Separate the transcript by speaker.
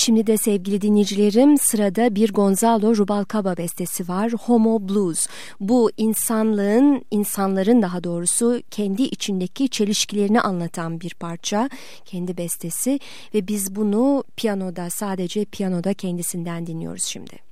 Speaker 1: Şimdi de sevgili dinleyicilerim, sırada bir Gonzalo Rubalcaba bestesi var, Homo Blues. Bu insanların daha doğrusu kendi içindeki çelişkilerini anlatan bir parça, kendi bestesi ve biz bunu sadece piyanoda kendisinden dinliyoruz şimdi.